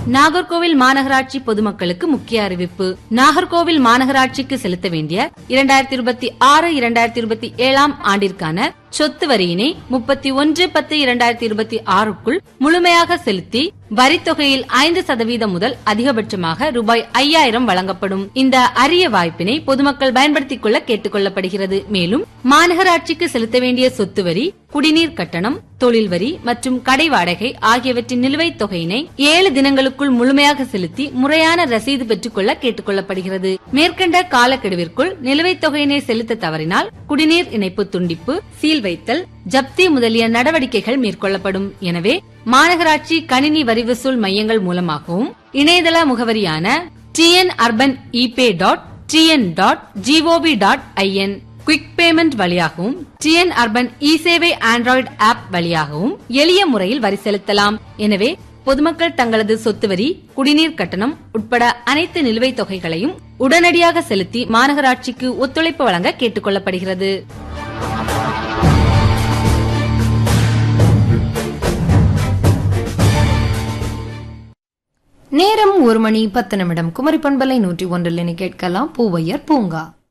நாகர்கோவில் மாநகராட்சி பொதுமக்களுக்கு முக்கிய அறிவிப்பு. நாகர்கோவில் மாநகராட்சிக்கு செலுத்த வேண்டிய 2026-2027 ஆண்டிற்கான சொத்து வரியினை 31/10/2026க்குள் முழுமையாக செலுத்தி வரித்தொகையில் 5% முதல் அதிகபட்சமாக ரூபாய் 5000 வழங்கப்படும். இந்த அரிய வாய்ப்பினை பொதுமக்கள் பயன்படுத்திக் கொள்ள கேட்டுக் கொள்ளப்படுகிறது. மேலும் மாநகராட்சிக்கு செலுத்த வேண்டிய சொத்து வரி, குடிநீர் கட்டணம், தொழில் வரி மற்றும் கடை வாடகை ஆகியவற்றின் நிலுவைத் தொகையினை 7 தினங்களுக்குள் முழுமையாக செலுத்தி முறையான ரசீது பெற்றுக் கொள்ள கேட்டுக் கொள்ளப்படுகிறது. மேற்கண்ட காலக்கெடுவிற்குள் நிலுவைத் தொகையினை செலுத்த தவறினால் குடிநீர் இணைப்பு துண்டிப்பு, சீல் வைத்தல், ஜப்தி முதலிய நடவடிக்கைகள் மேற்கொள்ளப்படும். எனவே மாநகராட்சி கணினி வரி வசூல் மையங்கள் மூலமாகவும் இணையதள முகவரியான tnurban.tn.gov.in, குவிக் பேமெண்ட் வழியாகவும் TN Urban இ-சேவை ஆண்ட்ராய்டு ஆப் வழியாகவும் எளிய முறையில் வரி செலுத்தலாம். எனவே பொதுமக்கள் தங்களது சொத்து வரி, குடிநீர் கட்டணம் உட்பட அனைத்து நிலுவைத் தொகைகளையும் உடனடியாக செலுத்தி மாநகராட்சிக்கு ஒத்துழைப்பு வழங்க கேட்டுக் கொள்ளப்படுகிறது. நேரம் 1:10. குமரி பண்பலை 101 கேட்கலாம் பூவையர் பூங்கா.